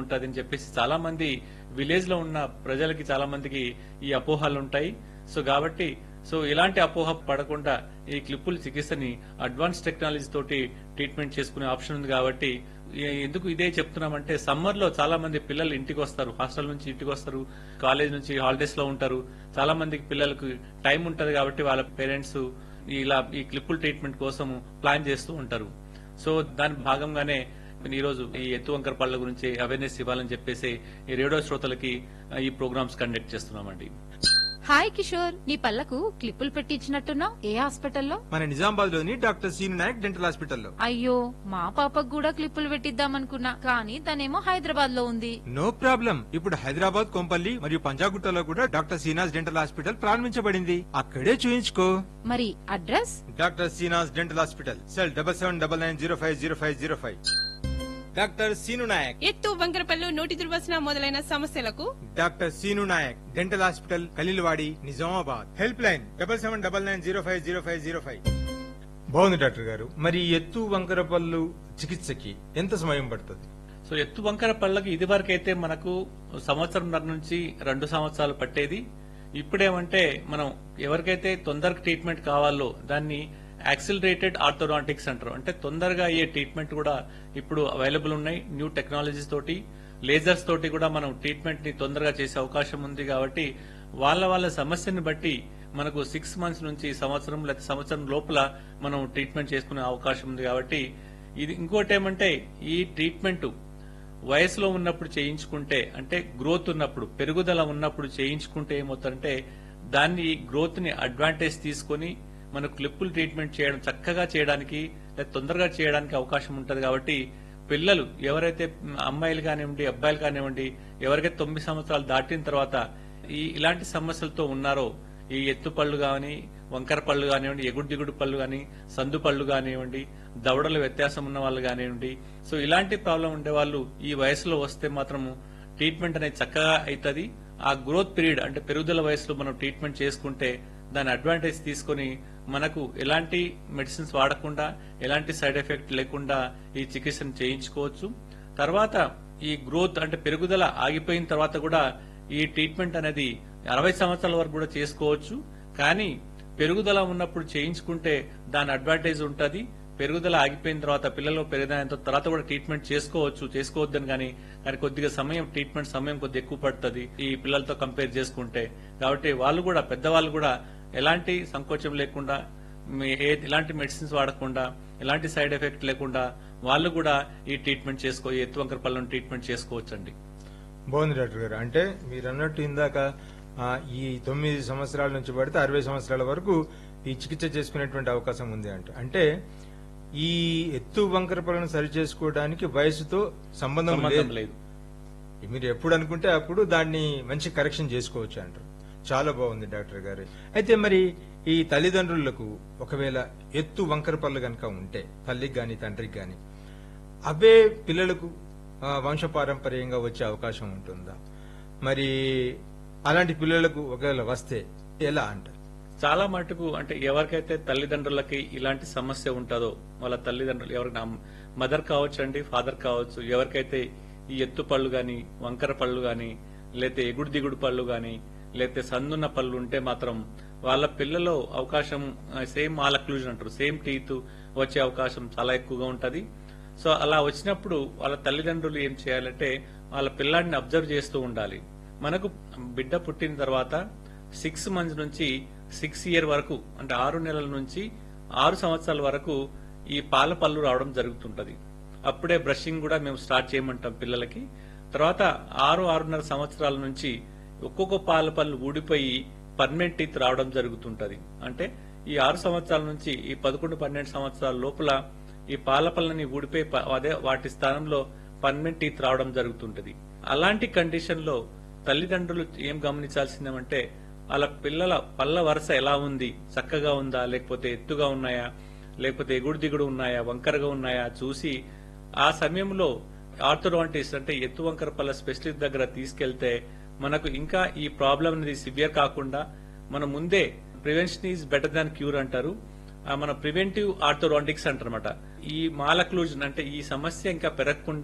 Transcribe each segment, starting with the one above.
ఉంటది అని చెప్పేసి చాలా మంది విలేజ్ లో ఉన్న ప్రజలకి చాలా మందికి ఈ అపోహలు ఉంటాయి. సో కాబట్టి ఇలాంటి అపోహ పడకుండా ఈ క్లిప్పుల చికిత్సని అడ్వాన్స్ టెక్నాలజీ తోటి ట్రీట్మెంట్ చేసుకునే ఆప్షన్ ఉంది. కాబట్టి ఎందుకు ఇదే చెప్తున్నామంటే సమ్మర్ లో చాలా మంది పిల్లలు ఇంటికి వస్తారు, హాస్టల్ నుంచి ఇంటికి వస్తారు, కాలేజ్ నుంచి హాలిడేస్ లో ఉంటారు. చాలా మందికి పిల్లలకు టైం ఉంటది కాబట్టి వాళ్ళ పేరెంట్స్ ఇలా ఈ క్లిప్పుల ట్రీట్మెంట్ కోసం ప్లాన్ చేస్తూ ఉంటారు. సో దాని భాగంగానే ఈ రోజు ఈ ఎత్తు వంకర పళ్ల గురించి అవేర్నెస్ ఇవ్వాలని చెప్పేసి ఈ రేడియో శ్రోతలకి ఈ ప్రోగ్రామ్స్ కండక్ట్ చేస్తున్నామండి. హాయ్ కిషోర్, నీ పళ్లకు క్లిప్పులు పెట్టించినట్టున్నావు. ఏ హాస్పిటల్లో? మన నిజామాబాద్ లోని డాక్టర్ సీను నాయక్ డెంటల్ హాస్పిటల్లో. అయ్యో, మా పాపకు కూడా క్లిప్పులు పెట్టిద్దామనుకున్నా, కానీ తనేమో హైదరాబాద్ లో ఉంది. No problem. ఇప్పుడు హైదరాబాద్, కొంపల్లి మరియు పంజాగుట్టలో కూడా డాక్టర్ సీనాస్ డెంటల్ హాస్పిటల్ ప్రారంభించబడింది. అక్కడే చూయించుకో. మరి address? Doctor సీనాస్ dental hospital, cell 7799050505. Doctor scene Naik ఎత్తు వంకరపల్లు, నోటి దుర్వాసన మొదలైన సమస్యలకు doctor scene Naik dental hospital, Khaleelwadi, Nizamabad. Help line 7799050505. బాగుంది డాక్టర్ గారు. మరి ఎత్తు వంకర పళ్ళు చికిత్సకి ఎంత సమయం పడుతుంది? సో ఎత్తు వంకర పళ్ళకి ఇది వరకైతే మనకు సంవత్సరంన్నర నుంచి 2 సంవత్సరాలు పట్టేది. ఇప్పుడేమంటే మనం ఎవరికైతే తొందరగా ట్రీట్మెంట్ కావాలో దాన్ని యాక్సిలరేటెడ్ ఆర్థోడాంటిక్స్ అంటారు. అంటే తొందరగా అయ్యే ట్రీట్మెంట్ కూడా ఇప్పుడు అవైలబుల్ ఉన్నాయి. న్యూ టెక్నాలజీస్ తోటి, లేజర్స్ తోటి కూడా మనం ట్రీట్మెంట్ ని తొందరగా చేసే అవకాశం ఉంది. కాబట్టి వాళ్ళ సమస్యని బట్టి మనకు 6 మంత్స్ నుంచి సంవత్సరం లేదా సంవత్సరం లోపల మనం ట్రీట్మెంట్ చేసుకునే అవకాశం ఉంది. కాబట్టి ఇది ఇంకోటి ఏమంటే ఈ ట్రీట్మెంట్ వయసులో ఉన్నప్పుడు చేయించుకుంటే, అంటే గ్రోత్ ఉన్నప్పుడు, పెరుగుదల ఉన్నప్పుడు చేయించుకుంటే ఏమవుతుందంటే దాన్ని గ్రోత్ ని అడ్వాంటేజ్ తీసుకుని మనకు క్లిప్పులు ట్రీట్మెంట్ చేయడం చక్కగా చేయడానికి లేదా తొందరగా చేయడానికి అవకాశం ఉంటుంది. కాబట్టి పిల్లలు ఎవరైతే అమ్మాయిలు కానివ్వండి, అబ్బాయిలు కానివ్వండి, ఎవరికైతే 9 సంవత్సరాలు దాటిన తర్వాత ఇలాంటి సమస్యలతో ఉన్నారో, ఈ ఎత్తు పళ్ళు గాని, వంకర పళ్ళు కానివ్వండి, ఎగుడు దిగుడు పళ్ళు గాని, సందు పళ్ళు కానివ్వండి, దవడల వ్యత్యాసం ఉన్న వాళ్ళు కానివ్వండి, సో ఇలాంటి ప్రాబ్లం ఉండే వాళ్ళు ఈ వయసులో వస్తే మాత్రము ట్రీట్మెంట్ అనేది చక్కగా అవుతుంది. ఆ గ్రోత్ పీరియడ్ అంటే పెరుగుదల వయసులో మనం ట్రీట్మెంట్ చేసుకుంటే దాని అడ్వాంటేజ్ తీసుకుని మనకు ఎలాంటి మెడిసిన్స్ వాడకుండా, ఎలాంటి సైడ్ ఎఫెక్ట్ లేకుండా ఈ చికిత్సను చేయించుకోవచ్చు. తర్వాత ఈ గ్రోత్ అంటే పెరుగుదల ఆగిపోయిన తర్వాత కూడా ఈ ట్రీట్మెంట్ అనేది 60 సంవత్సరాల వరకు కూడా చేసుకోవచ్చు. కానీ పెరుగుదల ఉన్నప్పుడు చేయించుకుంటే దాని అడ్వాంటేజ్ ఉంటుంది. పెరుగుదల ఆగిపోయిన తర్వాత పిల్లలు పెరిగిన తర్వాత కూడా ట్రీట్మెంట్ చేసుకోవద్దని కానీ కొద్దిగా ట్రీట్మెంట్ సమయం కొద్దిగా ఎక్కువ పడుతుంది ఈ పిల్లలతో కంపేర్ చేసుకుంటే. కాబట్టి వాళ్ళు కూడా, పెద్దవాళ్ళు కూడా ఎలాంటి సంకోచం లేకుండా, ఎలాంటి మెడిసిన్స్ వాడకుండా, ఎలాంటి సైడ్ ఎఫెక్ట్ లేకుండా వాళ్ళు కూడా ఈ ట్రీట్మెంట్ ఎత్తు వంకర పళ్ళను ట్రీట్మెంట్ చేసుకోవచ్చండి. బాగుంది డాక్టర్ గారు. అంటే మీరు అన్నట్టు ఇందాక ఈ 9 సంవత్సరాల నుంచి పడితే 60 సంవత్సరాల వరకు ఈ చికిత్స చేసుకునేటువంటి అవకాశం ఉంది అంటే ఈ ఎత్తు వంకర పళ్ళను సరి చేసుకోవడానికి వయసుతో సంబంధం లేదు. మీరు ఎప్పుడు అనుకుంటే అప్పుడు దాన్ని మంచి కరెక్షన్ చేసుకోవచ్చు అంటారు. చాలా బాగుంది డాక్టర్ గారు. అయితే మరి ఈ తల్లిదండ్రులకు ఒకవేళ ఎత్తు వంకర పళ్ళు కనుక ఉంటే, తల్లికి గాని తండ్రికి గాని, అవే పిల్లలకు వంశపారంపర్యంగా వచ్చే అవకాశం ఉంటుందా? మరి అలాంటి పిల్లలకు ఒకవేళ వస్తే ఎలా అంటారు? చాలా మటుకు అంటే ఎవరికైతే తల్లిదండ్రులకి ఇలాంటి సమస్య ఉంటుందో, వాళ్ళ తల్లిదండ్రులు ఎవరికి మదర్ కావచ్చు అండి, ఫాదర్ కావచ్చు, ఎవరికైతే ఈ ఎత్తు పళ్ళు గాని, వంకర పళ్ళు గాని, లేతే ఎగుడు దిగుడు పళ్ళు గాని, లేతే సందున్న పళ్ళు ఉంటే మాత్రం వాళ్ళ పిల్లలో అవకాశం సేమ్ మాలక్లూజన్ అంటారు, సేమ్ టీత్ వచ్చే అవకాశం చాలా ఎక్కువగా ఉంటది. సో అలా వచ్చినప్పుడు వాళ్ళ తల్లిదండ్రులు ఏం చేయాలంటే వాళ్ళ పిల్లాడిని అబ్జర్వ్ చేస్తూ ఉండాలి. మనకు బిడ్డ పుట్టిన తర్వాత 6 మంత్స్ నుంచి 6 ఇయర్ వరకు, అంటే 6 నెలల నుంచి 6 సంవత్సరాల వరకు ఈ పాల పళ్ళు రావడం జరుగుతుంటది. అప్పుడే బ్రషింగ్ కూడా మేము స్టార్ట్ చేయమంటాం పిల్లలకి. తర్వాత 6-6.5 సంవత్సరాల నుంచి ఒక్కొక్క పాల పళ్ళు ఊడిపోయి పర్మనెంట్ టీత్ రావడం జరుగుతుంటది. అంటే ఈ 6 సంవత్సరాల నుంచి ఈ 11-12 సంవత్సరాల లోపల ఈ పాల పళ్ళని ఊడిపోయి అదే వాటి స్థానంలో పర్మనెంట్ టీత్ రావడం జరుగుతుంటది. అలాంటి కండిషన్ లో తల్లిదండ్రులు ఏం గమనించాల్సిందేమంటే వాళ్ళ పిల్లల పళ్ళ వరుస ఎలా ఉంది, చక్కగా ఉందా, లేకపోతే ఎత్తుగా ఉన్నాయా, లేకపోతే ఎగుడు దిగుడు ఉన్నాయా, వంకరగా ఉన్నాయా చూసి ఆ సమయంలో ఆర్థోడాంటిస్ట్ అంటే ఎత్తు వంకర పళ్ళ స్పెషలిస్ట్ దగ్గర తీసుకెళ్తే మనకు ఇంకా ఈ ప్రాబ్లం అనేది సివియర్ కాకుండా మనం ముందే, prevention is better than cure అంటారు, మన ప్రివెంటివ్ ఆర్థోడాంటిక్స్ అంటారన్నమాట. ఈ మాలక్లూజన్ అంటే ఈ సమస్య ఇంకా పెరగకుండా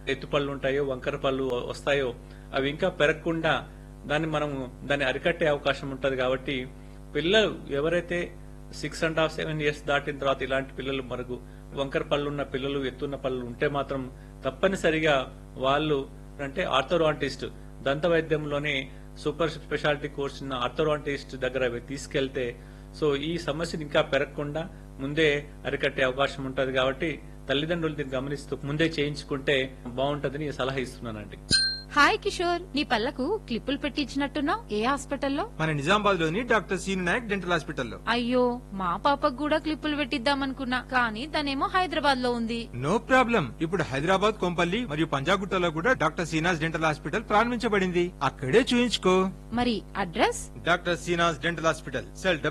ఎత్తుపళ్ళు ఉంటాయో వంకర పళ్ళు వస్తాయో అవి ఇంకా పెరగకుండా దాన్ని అరికట్టే అవకాశం ఉంటది. కాబట్టి పిల్లలు ఎవరైతే 6.5 7 years దాటిన తర్వాత ఇలాంటి పిల్లలు మనకు వంకర పళ్ళున్న పిల్లలు ఎత్తున్న పళ్ళు ఉంటే మాత్రం తప్పనిసరిగా వాళ్ళు అంటే ఆర్థోడాంటిస్ట్ దంత వైద్యంలోనే సూపర్ స్పెషాలిటీ కోర్స్ ఉన్న ఆర్థోడాంటిస్ట్ దగ్గర తీసుకెళ్తే సో ఈ సమస్యను ఇంకా పెరగకుండా ముందే అరికట్టే అవకాశం ఉంటది. కాబట్టి తల్లిదండ్రులు దీన్ని గమనిస్తూ ముందే చేయించుకుంటే బాగుంటదని సలహా ఇస్తున్నానండి. హాయ్ కిషోర్, నీ పళ్లకు క్లిప్పులు పెట్టించినట్టున్నావు. ఏ హాస్పిటల్లో? మన నిజామాబాద్ లోని డాక్టర్ సీను నాయక్ డెంటల్ హాస్పిటల్లో. అయ్యో, మా పాపకు కూడా క్లిప్పులు పెట్టిద్దామనుకున్నా, కానీ తనేమో హైదరాబాద్ లో ఉంది. No problem. ఇప్పుడు హైదరాబాద్, కొంపల్లి మరియు పంజాగుట్టలో కూడా డాక్టర్ సీనాస్ డెంటల్ హాస్పిటల్ ప్రారంభించబడింది. అక్కడే చూయించుకో. మరి address? Doctor సీనాస్ dental hospital, cell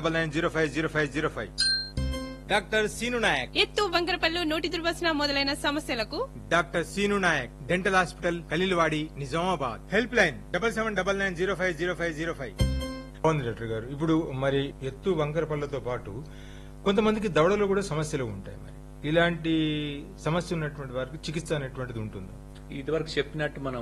7799050505. Doctor scene Naik ఎత్తు వంకరపల్లు నోటి దుర్వాసన మొదలైన సమస్యలకు doctor scene Naik dental hospital, Khaleelwadi, Nizamabad. Help line 7799050505. అవును డాక్టర్ గారు, ఇప్పుడు మరి ఎత్తు వంకర పళ్ళతో పాటు కొంతమందికి దవడలో కూడా సమస్యలు ఉంటాయి. మరి ఇలాంటి సమస్య ఉన్నటువంటి వారికి చికిత్స అనేటువంటిది ఉంటుందా? ఇదివరకు చెప్పినట్టు మనం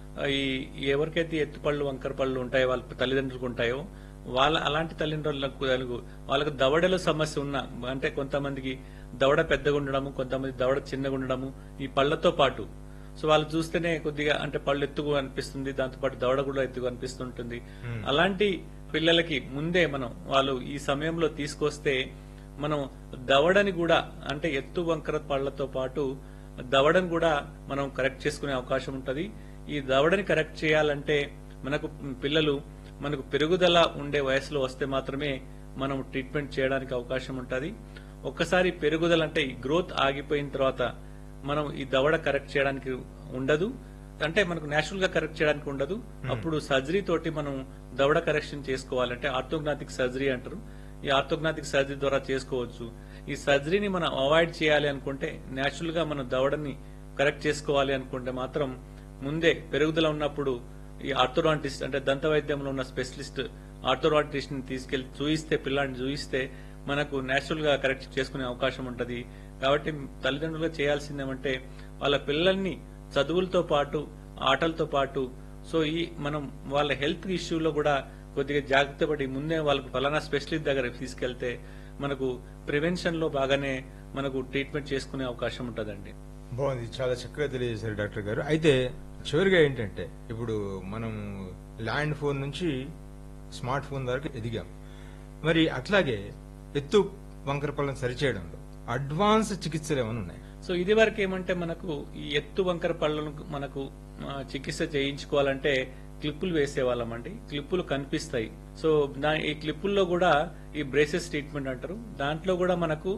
ఈ ఎవరికైతే ఎత్తుపళ్ళు వంకర పళ్ళు ఉంటాయో వాళ్ళ తల్లిదండ్రులకు ఉంటాయో అలాంటి తల్లిదండ్రులకు వాళ్ళకు దవడలో సమస్య ఉన్న అంటే కొంతమందికి దవడ పెద్దగా ఉండడము, కొంతమంది దవడ చిన్నగా ఉండడము ఈ పళ్లతో పాటు సో వాళ్ళు చూస్తేనే కొద్దిగా అంటే పళ్ళు ఎత్తుగా అనిపిస్తుంది, దాంతో పాటు దవడ కూడా ఎత్తుగా అనిపిస్తుంటుంది. అలాంటి పిల్లలకి ముందే మనం వాళ్ళు ఈ సమయంలో తీసుకొస్తే మనం దవడని కూడా అంటే ఎత్తు వంకర పళ్లతో పాటు దవడని కూడా మనం కరెక్ట్ చేసుకునే అవకాశం ఉంటది. ఈ దవడని కరెక్ట్ చేయాలంటే పిల్లలు మనకు పెరుగుదల ఉండే వయసులో వస్తే మాత్రమే మనం ట్రీట్మెంట్ చేయడానికి అవకాశం ఉంటది. ఒక్కసారి పెరుగుదల అంటే ఈ గ్రోత్ ఆగిపోయిన తర్వాత మనం ఈ దవడ కరెక్ట్ చేయడానికి ఉండదు, అంటే మనకు నేచురల్ గా కరెక్ట్ చేయడానికి ఉండదు. అప్పుడు సర్జరీ తోటి మనం దవడ కరెక్షన్ చేసుకోవాలంటే ఆర్థోగ్నాటిక్ సర్జరీ అంటారు. ఈ ఆర్థోగ్నాటిక్ సర్జరీ ద్వారా చేసుకోవచ్చు. ఈ సర్జరీని మనం అవాయిడ్ చేయాలి అనుకుంటే, నేచురల్ గా మనం దవడని కరెక్ట్ చేసుకోవాలి అనుకుంటే మాత్రం ముందే పెరుగుదల ఉన్నప్పుడు ఈ ఆర్థోడాంటిస్ట్ అంటే దంత వైద్యంలో ఉన్న స్పెషలిస్ట్ ఆర్థోడాంటిస్ట్ ని తీసుకెళ్లి చూయిస్తే, పిల్లాడిని చూయిస్తే మనకు నేచురల్ గా కరెక్ట్ చేసుకునే అవకాశం ఉంటది. కాబట్టి తల్లిదండ్రులుగా చేయాల్సిందేమంటే వాళ్ళ పిల్లల్ని చదువులతో పాటు ఆటలతో పాటు సో ఈ మనం వాళ్ళ హెల్త్ ఇష్యూలో కూడా కొద్దిగా జాగ్రత్త పడి ముందే వాళ్ళకు ఫలానా స్పెషలిస్ట్ దగ్గర తీసుకెళ్తే మనకు ప్రివెన్షన్ లో బాగానే మనకు ట్రీట్మెంట్ చేసుకునే అవకాశం ఉంటదండి. బాగుంది, చాలా చక్కగా తెలియజేశారు డాక్టర్ గారు. అయితే చివరిగా ఏంటంటే ఇప్పుడు మనం ల్యాండ్ ఫోన్ నుంచి స్మార్ట్ ఫోన్ వరకు ఎదిగాం. మరి అట్లాగే ఎత్తు వంకర పళ్ళను సరిచేయడంలో అడ్వాన్స్ చికిత్సలు ఏమైనా ఉన్నాయి? సో ఇది వరకు ఏమంటే మనకు ఈ ఎత్తు వంకర పళ్ళను మనకు చికిత్స చేయించుకోవాలంటే క్లిప్పులు వేసేవాళ్ళమండి. క్లిప్పులు కనిపిస్తాయి. సో ఈ క్లిప్పుల్లో కూడా ఈ బ్రేసెస్ ట్రీట్మెంట్ అంటారు. దాంట్లో కూడా మనకు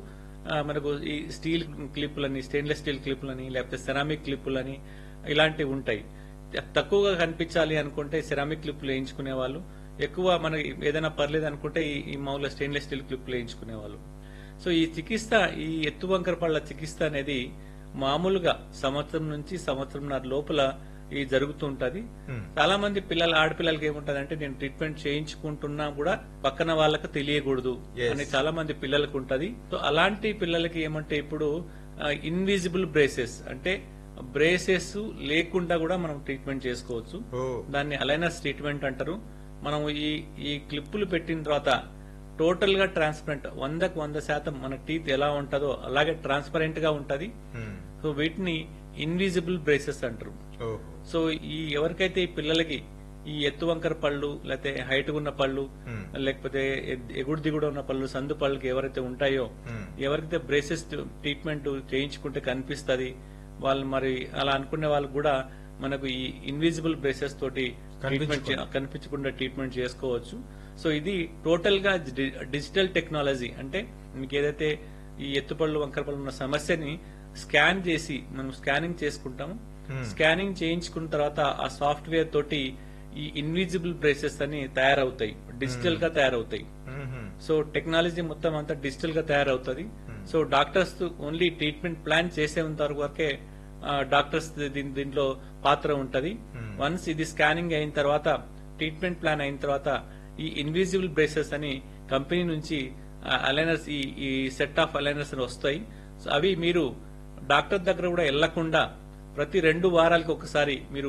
ఈ స్టీల్ క్లిప్పులని, స్టెయిన్లెస్ స్టీల్ క్లిప్పులని, లేకపోతే సెరామిక్ క్లిప్పులని ఇలాంటివి ఉంటాయి. తక్కువగా కనిపించాలి అనుకుంటే సెరామిక్ క్లిప్పులు వేయించుకునే వాళ్ళు, ఎక్కువ మనకి ఏదైనా పర్లేదు అనుకుంటే ఈ మామూలుగా స్టెయిన్లెస్ స్టీల్ క్లిప్పులు వేయించుకునే వాళ్ళు. సో ఈ చికిత్స, ఈ ఎత్తు వంకర పళ్ళ చికిత్స అనేది మామూలుగా సంవత్సరం నుంచి సంవత్సరంన్నర లోపల ఇది జరుగుతూ ఉంటది. చాలా మంది ఆడపిల్లలకి ఏముంటదంటే నేను ట్రీట్మెంట్ చేయించుకుంటున్నా కూడా పక్కన వాళ్ళకి తెలియకూడదు అని చాలా మంది పిల్లలకు ఉంటది. సో అలాంటి పిల్లలకి ఏమంటే ఇప్పుడు ఇన్విజిబుల్ బ్రేసెస్ అంటే బ్రేసెస్ లేకుండా కూడా మనం ట్రీట్మెంట్ చేసుకోవచ్చు. దాన్ని అలైనర్స్ ట్రీట్మెంట్ అంటారు. మనం ఈ క్లిప్పులు పెట్టిన తర్వాత టోటల్ గా ట్రాన్స్పరెంట్ 100% మన టీత్ ఎలా ఉంటుందో అలాగే ట్రాన్స్పరెంట్ గా ఉంటది. సో వీటిని ఇన్విజిబుల్ బ్రేసెస్ అంటారు. సో ఎవరికైతే ఈ పిల్లలకి ఈ ఎత్తు వంకర పళ్ళు, లేకపోతే హైట్ ఉన్న పళ్ళు, లేకపోతే ఎగుడు దిగుడు ఉన్న పళ్ళు, సందు పళ్ళకి ఎవరైతే ఉంటాయో, ఎవరికైతే బ్రేసెస్ ట్రీట్మెంట్ చేయించుకుంటే కనిపిస్తుంది వాళ్ళు మరి అలా అనుకునే వాళ్ళు కూడా మనకు ఈ ఇన్విజిబుల్ బ్రేసెస్ తోటి కనిపించకుండా ట్రీట్మెంట్ చేసుకోవచ్చు. సో ఇది టోటల్ గా డిజిటల్ టెక్నాలజీ. అంటే మీకు ఏదైతే ఈ ఎత్తుపళ్ళు వంకర పళ్ళు ఉన్న సమస్యని స్కాన్ చేసి మనం స్కానింగ్ చేసుకుంటాము. స్కానింగ్ చేయించుకున్న తర్వాత ఆ సాఫ్ట్వేర్ తోటి ఈ ఇన్విజిబుల్ బ్రేసెస్ అని తయారవుతాయి, డిజిటల్ గా తయారవుతాయి. సో టెక్నాలజీ మొత్తం అంతా డిజిటల్ గా తయారవుతుంది. So doctors only treatment plan చేసేంత వరకే డాక్టర్స్ దీంట్లో పాత్ర ఉంటది. వన్స్ ఇది స్కానింగ్ అయిన తర్వాత, ట్రీట్మెంట్ ప్లాన్ అయిన తర్వాత ఈ ఇన్విజిబుల్ బ్రేసెస్ అని కంపెనీ నుంచి అలైనర్స్, ఈ సెట్ ఆఫ్ అలైనర్స్ వస్తాయి. సో అవి మీరు డాక్టర్ దగ్గర కూడా వెళ్లకుండా ప్రతి 2 వారాలకు ఒకసారి మీరు